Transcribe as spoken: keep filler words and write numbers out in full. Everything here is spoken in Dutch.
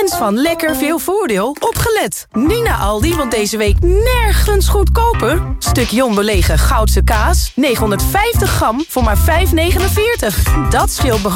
Fans van lekker veel voordeel, opgelet. Niet naar Aldi, want deze week nergens goedkoper. Stuk jong belegen Goudse kaas, negenhonderdvijftig gram voor maar vijf negenenveertig. Dat scheelt